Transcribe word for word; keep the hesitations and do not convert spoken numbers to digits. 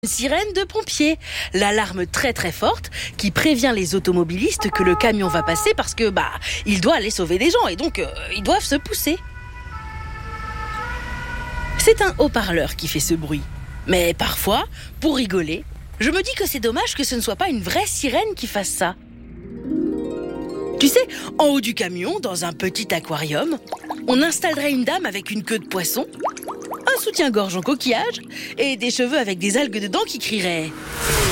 Une sirène de pompiers, l'alarme très très forte qui prévient les automobilistes que le camion va passer parce que bah il doit aller sauver des gens et donc euh, ils doivent se pousser. C'est un haut-parleur qui fait ce bruit. Mais parfois, pour rigoler, je me dis que c'est dommage que ce ne soit pas une vraie sirène qui fasse ça. Tu sais, en haut du camion, dans un petit aquarium, on installerait une dame avec une queue de poisson, un soutien-gorge en coquillage et des cheveux avec des algues dedans qui crieraient